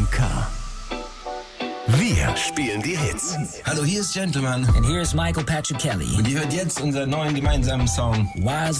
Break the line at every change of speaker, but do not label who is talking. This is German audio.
MK. Wir spielen die Hits.
Hallo, hier ist Gentleman.
And here's Michael Patrick Kelly.
Und ihr hört jetzt unseren neuen gemeinsamen Song
Wildfire.